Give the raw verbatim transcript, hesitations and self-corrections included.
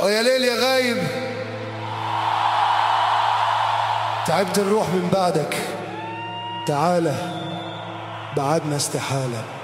اه يا ليل يا غايب، تعبت الروح من بعدك، تعالى بعدنا استحالة.